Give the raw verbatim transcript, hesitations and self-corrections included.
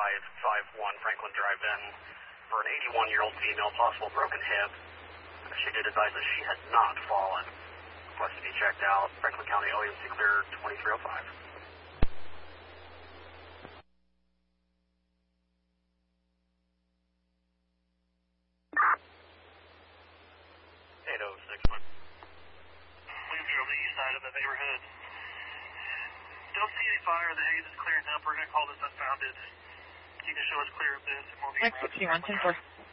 five five one Franklin Drive-In for an eighty-one-year-old female, possible broken hip. She did advise that she had not fallen. Requested to be checked out. Franklin County O E M C clear twenty-three oh five. eight oh six one. Williamsville, the east side of the neighborhood. Don't see any fire. The haze is clearing up. We're going to call this unfounded. You can show us clear of this, and we'll be six one two one ten four.